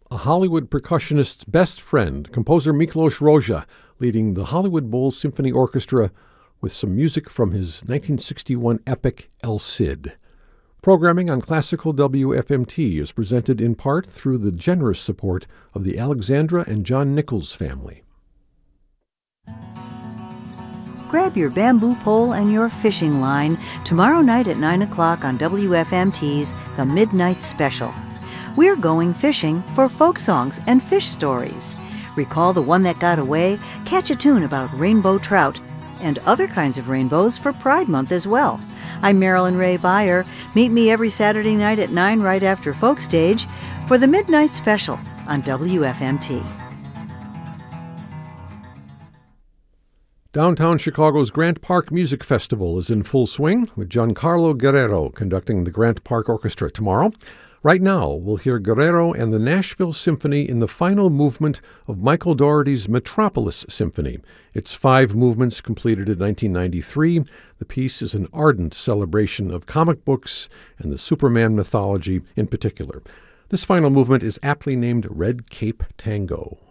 a Hollywood percussionist's best friend, composer Miklos Rozsa, leading the Hollywood Bowl Symphony Orchestra with some music from his 1961 epic El Cid. Programming on Classical WFMT is presented in part through the generous support of the Alexandra and John Nichols family. Grab your bamboo pole and your fishing line tomorrow night at 9 o'clock on WFMT's The Midnight Special. We're going fishing for folk songs and fish stories. Recall the One That Got Away, catch a tune about rainbow trout, and other kinds of rainbows for Pride Month as well. I'm Marilyn Ray Beyer. Meet me every Saturday night at 9 right after Folk Stage for the Midnight Special on WFMT. Downtown Chicago's Grant Park Music Festival is in full swing, with Giancarlo Guerrero conducting the Grant Park Orchestra tomorrow. Right now, we'll hear Guerrero and the Nashville Symphony in the final movement of Michael Dougherty's Metropolis Symphony. It's 5 movements completed in 1993. The piece is an ardent celebration of comic books and the Superman mythology in particular. This final movement is aptly named Red Cape Tango.